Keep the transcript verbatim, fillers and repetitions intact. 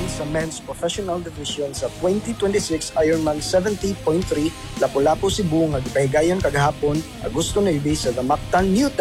sa Men's Professional Division sa twenty twenty-six Ironman seventy point three Lapu-Lapu, Cebu nga gipahigayon kagahapon Agosto nine sa Damaktan, New